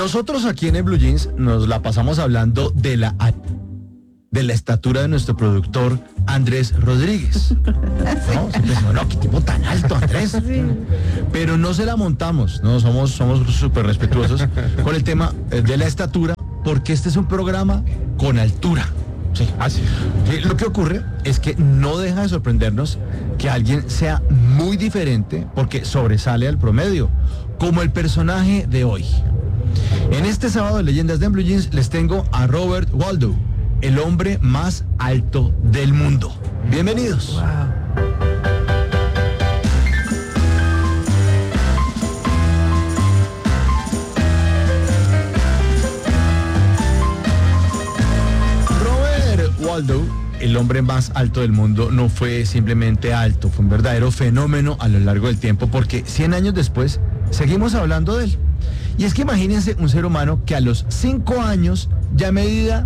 Nosotros aquí en el Blue Jeans nos la pasamos hablando de la estatura de nuestro productor Andrés Rodríguez. No, siempre decimos, no, qué tipo tan alto, Andrés. Sí. Pero no se la montamos, no, somos súper respetuosos con el tema de la estatura, porque este es un programa con altura. Sí, así. Lo que ocurre es que no deja de sorprendernos que alguien sea muy diferente porque sobresale al promedio, como el personaje de hoy. En este sábado de Leyendas de Blue Jeans les tengo a Robert Waldo, el hombre más alto del mundo. Bienvenidos. Wow. Waldo, el hombre más alto del mundo, no fue simplemente alto, fue un verdadero fenómeno a lo largo del tiempo, porque 100 años después seguimos hablando de él. Y es que imagínense un ser humano que a los 5 años ya medía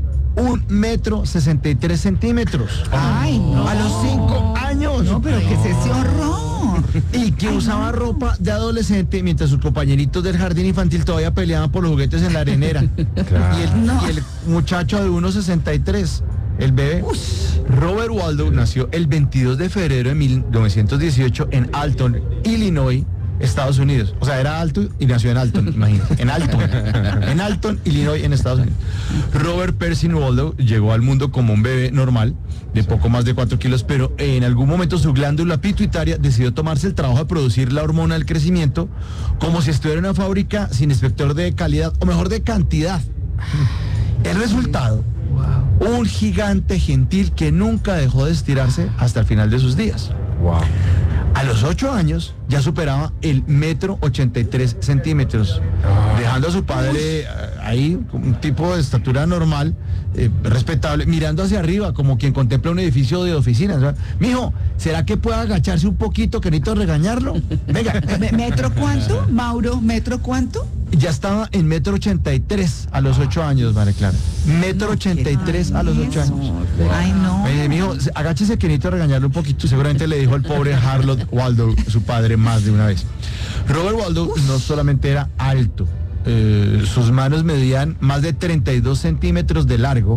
1,63 m. ¡Ay, no! A los 5 años. No, pero ¿qué es ese horror? Y que usaba ropa de adolescente mientras sus compañeritos del jardín infantil todavía peleaban por los juguetes en la arenera. Claro. Y el muchacho de 1,63. El bebé. Robert Waldo nació el 22 de febrero de 1918 en Alton, Illinois, Estados Unidos. O sea, era alto y nació en Alton, imagínate. En Alton, Illinois, en Estados Unidos. Robert Percy Waldo llegó al mundo como un bebé normal, de poco más de 4 kilos, pero en algún momento su glándula pituitaria decidió tomarse el trabajo de producir la hormona del crecimiento, como si estuviera en una fábrica sin inspector de calidad, o mejor de cantidad. El resultado: un gigante gentil que nunca dejó de estirarse hasta el final de sus días. Wow. A los 8 años ya superaba el 1,83 m, dejando a su padre ahí, un tipo de estatura normal, respetable, mirando hacia arriba como quien contempla un edificio de oficinas. ¿Verdad? Mijo, ¿será que puede agacharse un poquito, que necesito regañarlo? Venga. ¿Metro cuánto, Mauro? ¿Metro cuánto? Ya estaba en 1,83 m a los 8 años, María Clara. 1,83 m a los 8 años. Ay, no. Mijo, agáchese que necesito regañarlo un poquito. Seguramente le dijo el pobre Harold Waldo, su padre, más de una vez. Robert Waldo no solamente era alto, sus manos medían más de 32 centímetros de largo,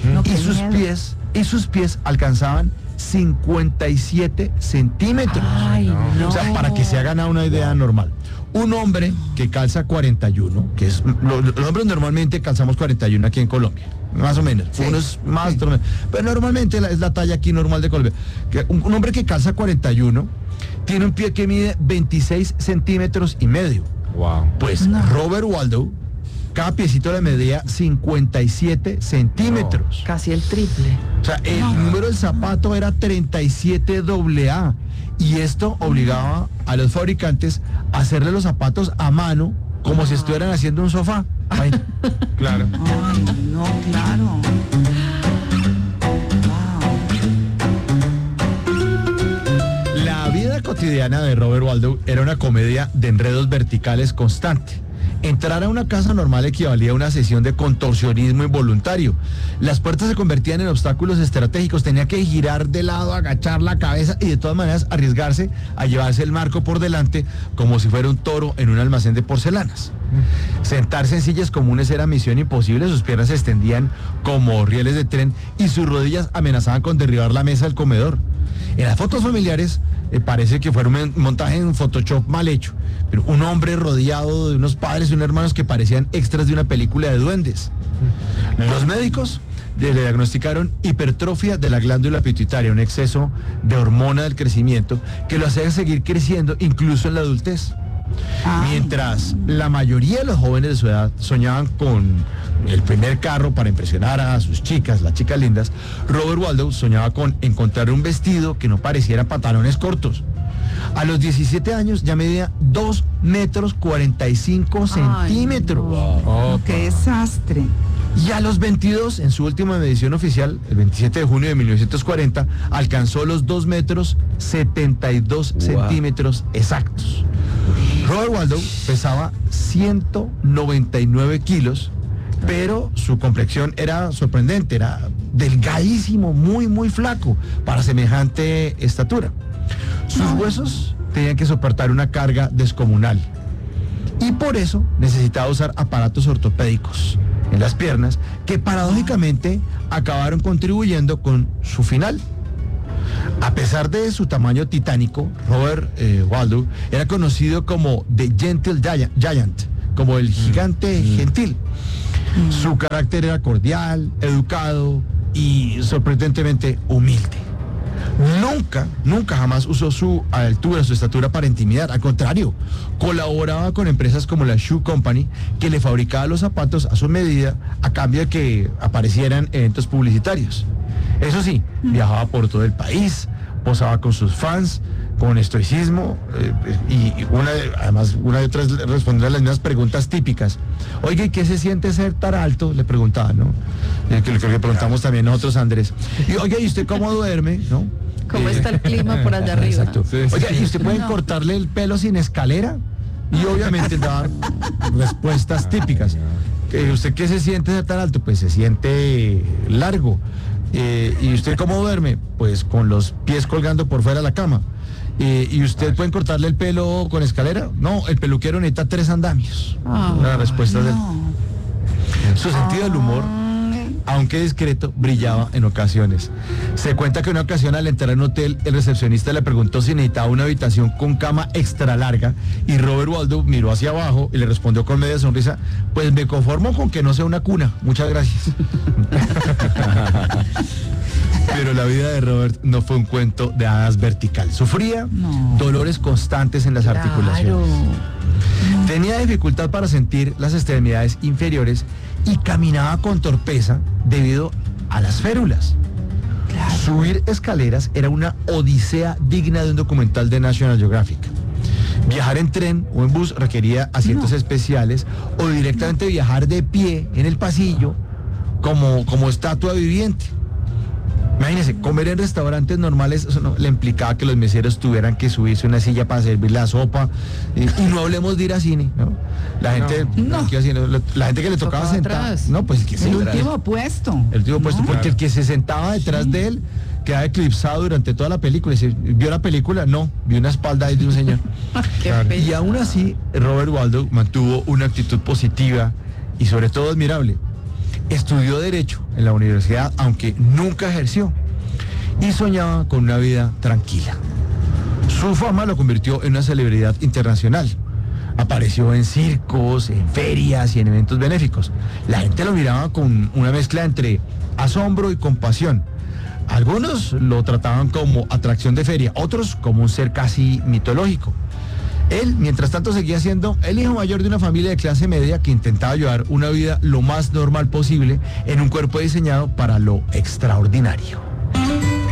y sus pies alcanzaban 57 centímetros. Ay, no. O sea, para que se hagan una idea normal. Un hombre que calza 41, que es los hombres normalmente calzamos 41 aquí en Colombia, más o menos, sí, unos más, sí. Pero normalmente es la talla aquí normal de Colombia. Un hombre que calza 41 tiene un pie que mide 26 centímetros y medio. Wow. Pues no. Robert Waldo, cada piecito le medía 57 centímetros. No. Casi el triple. O sea, el número del zapato era 37 AA. Y esto obligaba a los fabricantes a hacerle los zapatos a mano, como si estuvieran haciendo un sofá. Ay, claro. Ay, no, claro. Wow. La vida cotidiana de Robert Waldo era una comedia de enredos verticales constante. Entrar a una casa normal equivalía a una sesión de contorsionismo involuntario. Las puertas se convertían en obstáculos estratégicos. Tenía que girar de lado, agachar la cabeza y de todas maneras arriesgarse a llevarse el marco por delante como si fuera un toro en un almacén de porcelanas. Sentarse en sillas comunes era misión imposible. Sus piernas se extendían como rieles de tren y sus rodillas amenazaban con derribar la mesa del comedor. En las fotos familiares parece que fue un montaje en Photoshop mal hecho, pero un hombre rodeado de unos padres y unos hermanos que parecían extras de una película de duendes. Los médicos le diagnosticaron hipertrofia de la glándula pituitaria, un exceso de hormona del crecimiento que lo hacía seguir creciendo incluso en la adultez. Mientras la mayoría de los jóvenes de su edad soñaban con el primer carro para impresionar a sus chicas, las chicas lindas, Robert Waldo soñaba con encontrar un vestido que no pareciera pantalones cortos. A los 17 años ya medía 2,45 m. No, ¡qué desastre! Y a los 22, en su última medición oficial, el 27 de junio de 1940, alcanzó los 2,72 m exactos. Robert Waldo pesaba 199 kilos, pero su complexión era sorprendente, era delgadísimo, muy, muy flaco para semejante estatura. Sus huesos tenían que soportar una carga descomunal. y por eso necesitaba usar aparatos ortopédicos en las piernas que paradójicamente acabaron contribuyendo con su final. A pesar de su tamaño titánico, Robert Waldo era conocido como The Gentle Giant, como el gigante gentil. Su carácter era cordial, educado y sorprendentemente humilde. Nunca jamás usó su altura, su estatura para intimidar. Al contrario, colaboraba con empresas como la Shoe Company, que le fabricaba los zapatos a su medida a cambio de que aparecieran en eventos publicitarios. Eso sí, viajaba por todo el país, posaba con sus fans, con estoicismo, y además una de otras respondía a las mismas preguntas típicas. Oiga, ¿y qué se siente ser tan alto? Le preguntaba, ¿no? Que le preguntamos también nosotros, Andrés. Y oiga, ¿y usted cómo duerme? ¿No? ¿Cómo está el clima por allá arriba? Exacto. Sí, Oiga, sí. ¿y usted puede cortarle el pelo sin escalera? Y obviamente dar respuestas típicas. ¿Usted qué se siente ser tan alto? Pues se siente largo. ¿Y usted cómo duerme? Pues con los pies colgando por fuera de la cama. ¿Y usted puede cortarle el pelo con escalera? No, el peluquero necesita 3 andamios. La respuesta de él. Su sentido del humor, aunque discreto, brillaba en ocasiones. Se cuenta que una ocasión al entrar en un hotel, el recepcionista le preguntó si necesitaba una habitación con cama extra larga y Robert Waldo miró hacia abajo y le respondió con media sonrisa: pues me conformo con que no sea una cuna, muchas gracias. Pero la vida de Robert no fue un cuento de hadas vertical. Sufría dolores constantes en las articulaciones. Tenía dificultad para sentir las extremidades inferiores y caminaba con torpeza debido a las férulas. Subir escaleras era una odisea digna de un documental de National Geographic. Viajar en tren o en bus requería asientos especiales o directamente viajar de pie en el pasillo como estatua viviente. Imagínense, comer en restaurantes normales, eso no, le implicaba que los meseros tuvieran que subirse una silla para servir la sopa, y no hablemos de ir a cine, ¿no? La gente, la gente que le tocaba sentar, no, pues que el último puesto. El último puesto, porque el que se sentaba detrás de él quedaba eclipsado durante toda la película. Y ¿vio la película? No, vio una espalda ahí de un señor. Y aún así, Robert Waldo mantuvo una actitud positiva y sobre todo admirable. Estudió Derecho en la universidad, aunque nunca ejerció, y soñaba con una vida tranquila. Su fama lo convirtió en una celebridad internacional. Apareció en circos, en ferias y en eventos benéficos. La gente lo miraba con una mezcla entre asombro y compasión. Algunos lo trataban como atracción de feria, otros como un ser casi mitológico. Él, mientras tanto, seguía siendo el hijo mayor de una familia de clase media que intentaba llevar una vida lo más normal posible en un cuerpo diseñado para lo extraordinario.